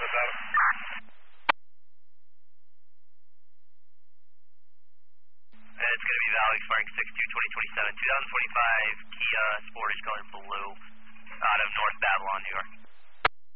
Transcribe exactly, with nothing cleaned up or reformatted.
It's going to be Valley expiring six two twenty twenty-seven, twenty twenty-five Kia Sportage color blue out of North Babylon, New York.